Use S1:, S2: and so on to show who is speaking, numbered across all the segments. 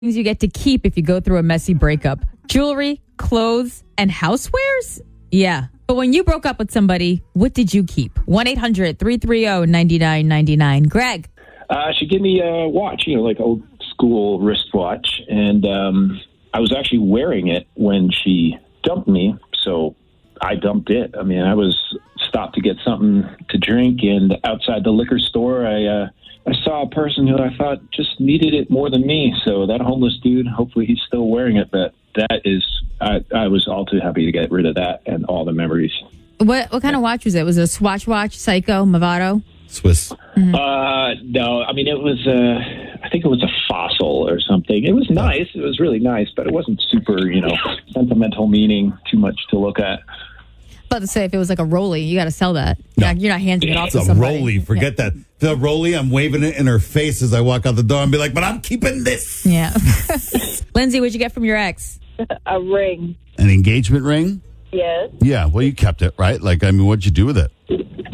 S1: things you get to keep if you go through a messy breakup. Jewelry, clothes, and housewares? Yeah. But when you broke up with somebody, what did you keep? 1-800-330-9999. Greg.
S2: She gave me a watch, like old school wristwatch. And I was actually wearing it when she dumped me. So I dumped it. I mean, I was stopped to get something to drink. And outside the liquor store, I saw a person who I thought just needed it more than me. So that homeless dude, hopefully he's still wearing it. But that is, I was all too happy to get rid of that and all the memories.
S1: What kind of watch was it? Was it a Swatch watch, Seiko, Movado?
S3: Swiss.
S1: Mm-hmm.
S2: No, I mean, it was, I think it was a Fossil or something. It was nice. It was really nice, but it wasn't super, sentimental meaning, too much to look at.
S1: About to say, if it was like a Rollie, you got to sell that.
S3: No.
S1: You're not handing it off
S3: It's
S1: to
S3: a
S1: somebody.
S3: Rollie. Forget that. The Rollie, I'm waving it in her face as I walk out the door and be like, but I'm keeping this.
S1: Yeah. Lindsay, what'd you get from your ex?
S4: A ring.
S3: An engagement ring?
S4: Yes.
S3: Yeah, well, you kept it, right? What'd you do with it?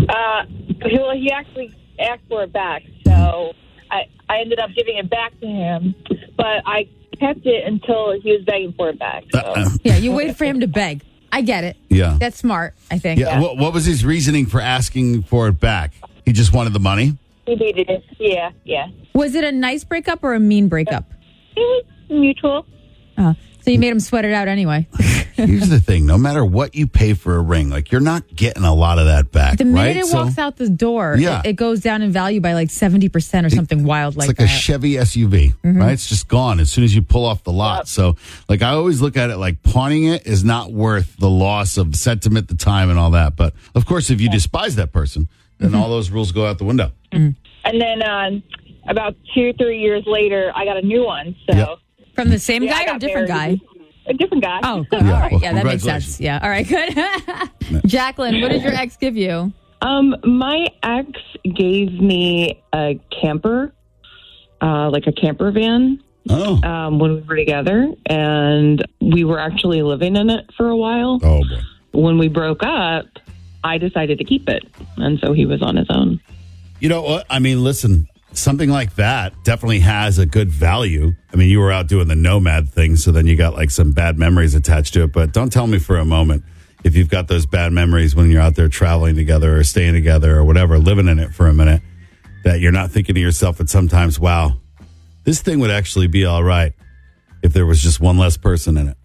S4: He actually asked for it back, so I ended up giving it back to him, but I kept it until he was begging for it back. So.
S1: Yeah, you wait for him to beg. I get it.
S3: Yeah.
S1: That's smart, I think.
S3: Yeah. What was his reasoning for asking for it back? He just wanted the money?
S4: He needed it. Yeah.
S1: Was it a nice breakup or a mean breakup?
S4: It was mutual.
S1: So you made him sweat it out anyway.
S3: Here's the thing. No matter what you pay for a ring, you're not getting a lot of that back,
S1: The minute
S3: right?
S1: it walks out the door,
S3: Yeah.
S1: it goes down in value by 70% or something wild like
S3: It's
S1: that.
S3: like a Chevy SUV, right? It's just gone as soon as you pull off the lot. Yep. So, I always look at it like pawning it is not worth the loss of sentiment, the time, and all that. But, of course, if you despise that person, then all those rules go out the window.
S4: And then about 2-3 years later, I got a new one. So.
S3: Yep.
S1: From the same
S4: I
S1: guy or
S4: got
S1: a different
S4: married.
S1: guy?
S4: A different guy.
S1: Oh, good.
S3: Yeah,
S1: All right.
S3: well,
S1: Yeah, that makes
S3: congratulations.
S1: sense. Yeah. All right, good. Jacqueline, what did your ex give you?
S5: My ex gave me a camper, like a camper van, when we were together, and we were actually living in it for a while.
S3: Oh, boy.
S5: When we broke up, I decided to keep it, and so he was on his own.
S3: You know what? I mean, listen, something like that definitely has a good value. I mean, you were out doing the nomad thing, so then you got some bad memories attached to it. But don't tell me for a moment if you've got those bad memories when you're out there traveling together or staying together or whatever, living in it for a minute, that you're not thinking to yourself at sometimes, wow, this thing would actually be all right if there was just one less person in it.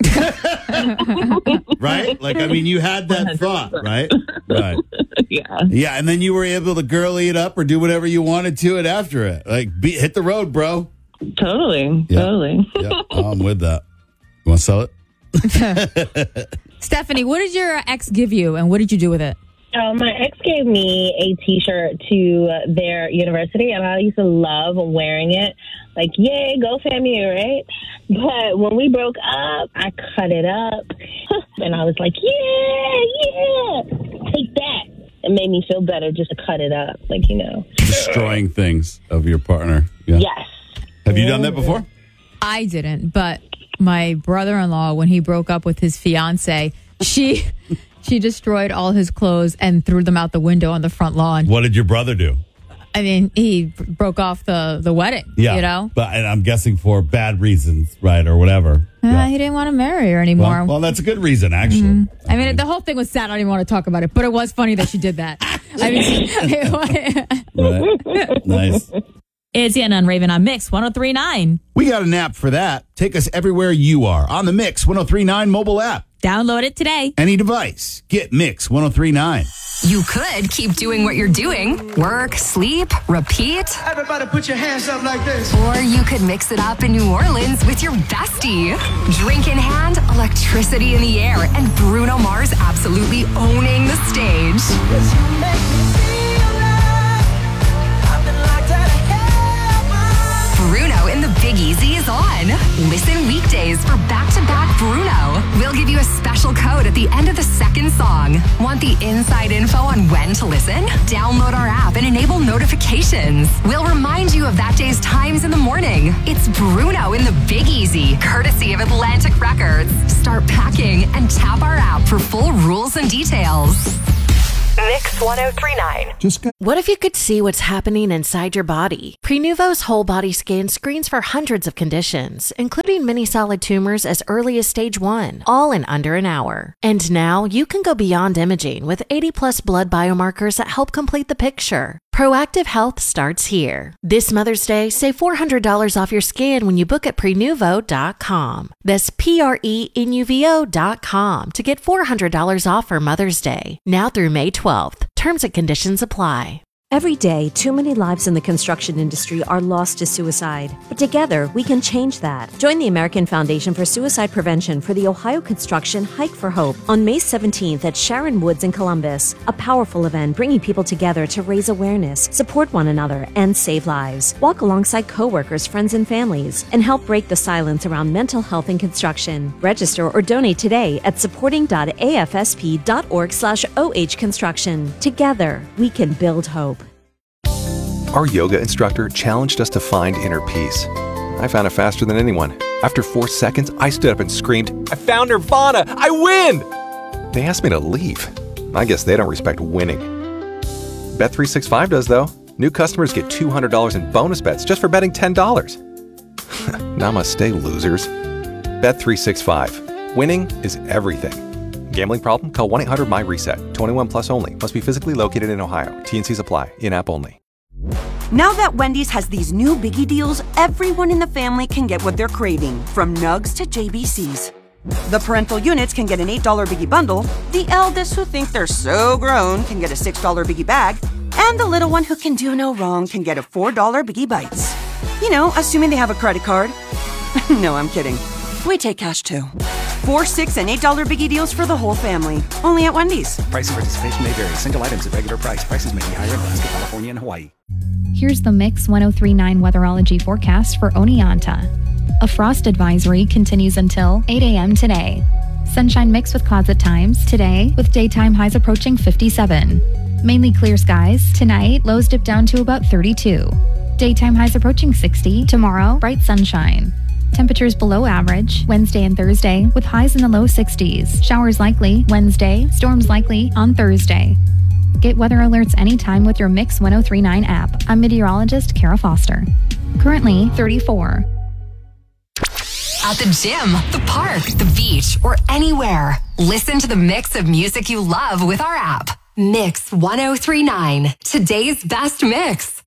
S3: Right? You had that thought, right? Right.
S5: Yeah.
S3: Yeah, and then you were able to girly it up or do whatever you wanted to it after it. Hit the road, bro.
S5: Totally.
S3: Yeah.
S5: Totally.
S3: Yeah, I'm with that. You want to sell it?
S1: Stephanie, what did your ex give you, and what did you do with it?
S6: My ex gave me a T-shirt to their university, and I used to love wearing it. Yay, go FAMU, right? But when we broke up, I cut it up, and I was like, yeah, take that. It made me feel better just to cut it up,
S3: Destroying things of your partner. Yeah.
S6: Yes.
S3: Have you done that before?
S1: I didn't, but my brother-in-law, when he broke up with his fiance, she destroyed all his clothes and threw them out the window on the front lawn.
S3: What did your brother do?
S1: I mean, he broke off the wedding,
S3: Yeah. And I'm guessing for bad reasons, right, or whatever.
S1: He didn't want to marry her anymore.
S3: Well, that's a good reason, actually.
S1: I mean, the whole thing was sad. I don't even want to talk about it, but it was funny that she did that.
S3: Right. Nice.
S1: It's Anna and Raven on Mix 103.9.
S3: We got an app for that. Take us everywhere you are on the Mix 103.9 mobile app.
S1: Download it today.
S3: Any device. Get Mix 103.9.
S7: You could keep doing what you're doing. Work, sleep, repeat.
S8: Everybody put your hands up like this.
S7: Or you could mix it up in New Orleans with your bestie. Drink in hand, electricity in the air, and Bruno Mars absolutely owning the stage. Bruno in the Big Easy is on. Listen weekdays for back-to-back Bruno. We'll give you a special code at the end of the second song. Want the inside info on when to listen? Download our app and enable notifications. We'll remind you of that day's times in the morning. It's Bruno in the Big Easy, courtesy of Atlantic Records. Start packing and tap our app for full rules and details. Mix 1039.
S9: What if you could see what's happening inside your body? Prenuvo's whole body scan screens for hundreds of conditions, including many solid tumors as early as stage 1, all in under an hour. And now you can go beyond imaging with 80+ blood biomarkers that help complete the picture. Proactive health starts here. This Mother's Day, save $400 off your scan when you book at Prenuvo.com. That's Prenuvo.com to get $400 off for Mother's Day. Now through May 12th. Terms and conditions apply.
S10: Every day, too many lives in the construction industry are lost to suicide. But together, we can change that. Join the American Foundation for Suicide Prevention for the Ohio Construction Hike for Hope on May 17th at Sharon Woods in Columbus. A powerful event bringing people together to raise awareness, support one another, and save lives. Walk alongside coworkers, friends, and families, and help break the silence around mental health in construction. Register or donate today at supporting.afsp.org/ohconstruction. Together, we can build hope.
S11: Our yoga instructor challenged us to find inner peace. I found it faster than anyone. After 4 seconds, I stood up and screamed, "I found Nirvana! I win!" They asked me to leave. I guess they don't respect winning. Bet365 does, though. New customers get $200 in bonus bets just for betting $10. Namaste, losers. Bet365. Winning is everything. Gambling problem? Call 1-800-MY-RESET. 21 plus only. Must be physically located in Ohio. T&Cs apply. In-app only.
S12: Now that Wendy's has these new biggie deals, everyone in the family can get what they're craving, from nugs to JBCs. The parental units can get an $8 biggie bundle, the eldest who think they're so grown can get a $6 biggie bag, and the little one who can do no wrong can get a $4 biggie bites. You know, assuming they have a credit card. No, I'm kidding. We take cash too. 4, $6, and $8 biggie deals for the whole family. Only at Wendy's.
S13: Price and participation may vary. Single items at regular price. Prices may be higher in Alaska, California, and Hawaii.
S14: Here's the Mix 1039 weatherology forecast for Oneonta. A frost advisory continues until 8 a.m. today. Sunshine mixed with clouds at times today, with daytime highs approaching 57. Mainly clear skies. Tonight, lows dip down to about 32. Daytime highs approaching 60. Tomorrow, bright sunshine. Temperatures below average Wednesday and Thursday, with highs in the low 60s. Showers likely Wednesday, storms likely on Thursday. Get weather alerts anytime with your Mix 1039 app. I'm meteorologist Kara Foster. Currently 34.
S7: At the gym, the park, the beach, or anywhere. Listen to the mix of music you love with our app. Mix 1039. Today's best mix.